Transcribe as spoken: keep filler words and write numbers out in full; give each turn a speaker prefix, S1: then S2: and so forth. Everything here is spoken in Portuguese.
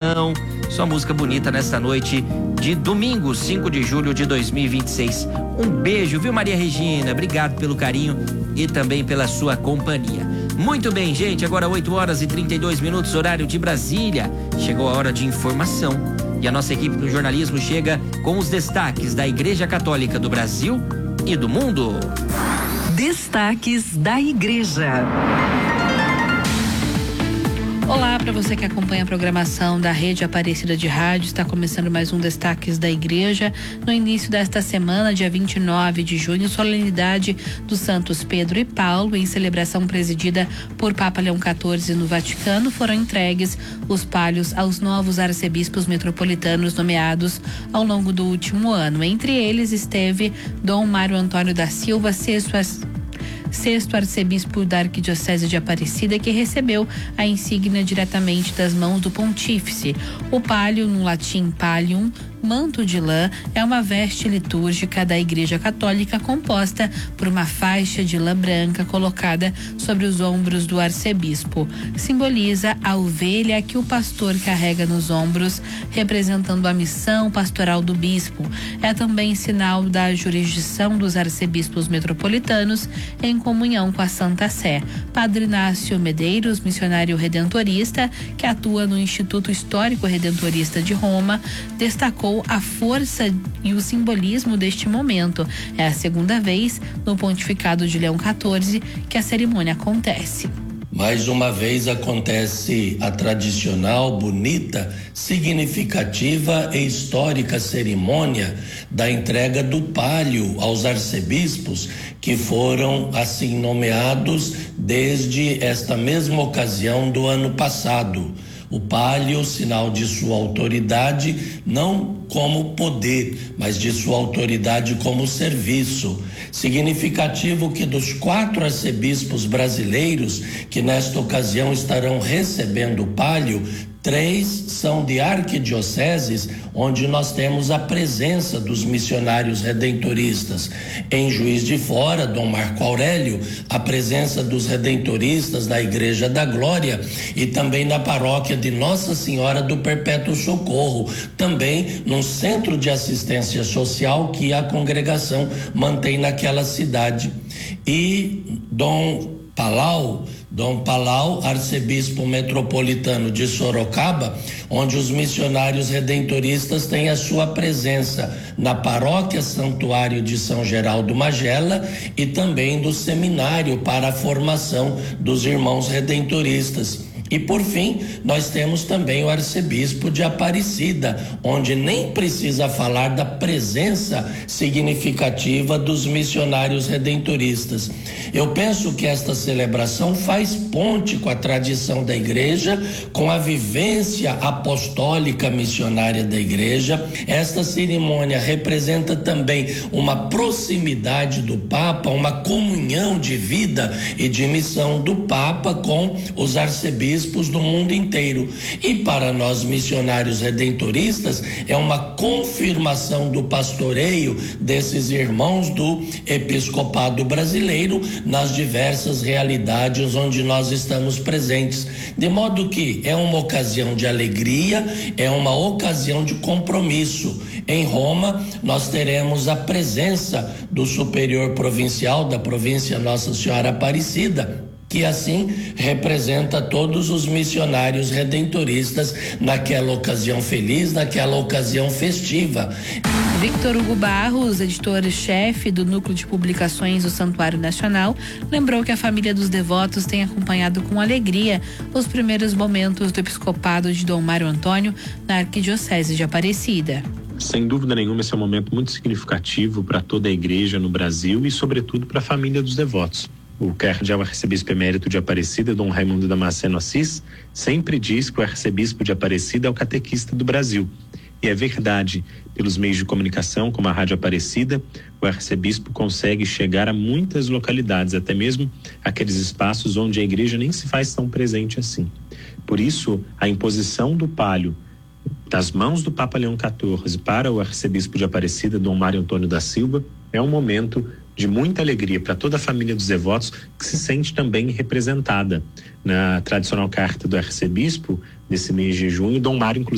S1: Coração. Sua música bonita nesta noite de domingo, cinco de julho de dois mil e vinte e seis. Um beijo, viu, Maria Regina? Obrigado pelo carinho e também pela sua companhia. Muito bem, gente, agora oito horas e trinta e dois minutos, horário de Brasília. Chegou a hora de informação e a nossa equipe do jornalismo chega com os destaques da Igreja Católica do Brasil e do mundo.
S2: Destaques da Igreja.
S3: Olá para você que acompanha a programação da Rede Aparecida de Rádio. Está começando mais um Destaques da Igreja. No início desta semana, dia vinte e nove de junho, solenidade dos Santos Pedro e Paulo, em celebração presidida por Papa Leão quatorze no Vaticano, foram entregues os palhos aos novos arcebispos metropolitanos nomeados ao longo do último ano. Entre eles esteve Dom Mário Antônio da Silva, sexto Sexto arcebispo da Arquidiocese de Aparecida, que recebeu a insígnia diretamente das mãos do pontífice. O palio, no latim pallium, manto de lã, é uma veste litúrgica da Igreja Católica composta por uma faixa de lã branca colocada sobre os ombros do arcebispo. Simboliza a ovelha que o pastor carrega nos ombros, representando a missão pastoral do bispo. É também sinal da jurisdição dos arcebispos metropolitanos em comunhão com a Santa Sé. Padre Inácio Medeiros, missionário redentorista, que atua no Instituto Histórico Redentorista de Roma, destacou a força e o simbolismo deste momento. É a segunda vez no pontificado de Leão quatorze que a cerimônia acontece.
S4: Mais uma vez acontece a tradicional, bonita, significativa e histórica cerimônia da entrega do palio aos arcebispos que foram assim nomeados desde esta mesma ocasião do ano passado. O palio, sinal de sua autoridade, não como poder, mas de sua autoridade como serviço. Significativo que dos quatro arcebispos brasileiros que nesta ocasião estarão recebendo o palio, três são de arquidioceses, onde nós temos a presença dos missionários redentoristas. Em Juiz de Fora, Dom Marco Aurélio, a presença dos redentoristas da Igreja da Glória, e também na paróquia de Nossa Senhora do Perpétuo Socorro, também num centro de assistência social que a congregação mantém naquela cidade. E Dom Palau, Dom Palau, arcebispo metropolitano de Sorocaba, onde os missionários redentoristas têm a sua presença na paróquia Santuário de São Geraldo Magela e também do seminário para a formação dos irmãos redentoristas. E por fim, nós temos também o arcebispo de Aparecida, onde nem precisa falar da presença significativa dos missionários redentoristas. Eu penso que esta celebração faz ponte com a tradição da igreja, com a vivência apostólica missionária da igreja. Esta cerimônia representa também uma proximidade do Papa, uma comunhão de vida e de missão do Papa com os arcebispos do mundo inteiro. E para nós missionários redentoristas é uma confirmação do pastoreio desses irmãos do episcopado brasileiro nas diversas realidades onde nós estamos presentes. De modo que é uma ocasião de alegria, é uma ocasião de compromisso. Em Roma, nós teremos a presença do superior provincial da província Nossa Senhora Aparecida, que assim representa todos os missionários redentoristas naquela ocasião feliz, naquela ocasião festiva.
S3: Victor Hugo Barros, editor-chefe do Núcleo de Publicações do Santuário Nacional, lembrou que a família dos devotos tem acompanhado com alegria os primeiros momentos do episcopado de Dom Mário Antônio na Arquidiocese de Aparecida.
S5: Sem dúvida nenhuma, esse é um momento muito significativo para toda a igreja no Brasil e, sobretudo, para a família dos devotos. O cardeal arcebispo emérito de Aparecida, Dom Raimundo Damasceno Assis, sempre diz que o arcebispo de Aparecida é o catequista do Brasil. E é verdade, pelos meios de comunicação, como a Rádio Aparecida, o arcebispo consegue chegar a muitas localidades, até mesmo aqueles espaços onde a igreja nem se faz tão presente assim. Por isso, a imposição do palio das mãos do Papa Leão quatorze para o arcebispo de Aparecida, Dom Mário Antônio da Silva, é um momento de muita alegria para toda a família dos devotos, que se sente também representada na tradicional carta do arcebispo desse mês de junho. Dom Mário, inclusive,